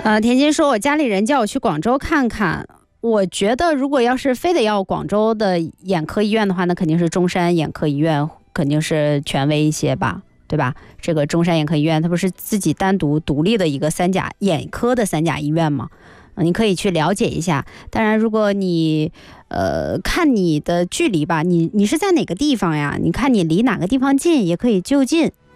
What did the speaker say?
田金说，我家里人叫我去广州看看。我觉得，如果要是非得要广州的眼科医院的话，那肯定是中山眼科医院，肯定是权威一些吧，对吧？这个中山眼科医院，它不是自己单独独立的一个眼科的三甲医院吗？你可以去了解一下。当然，如果你看你的距离吧，你是在哪个地方呀？你看你离哪个地方近，也可以就近。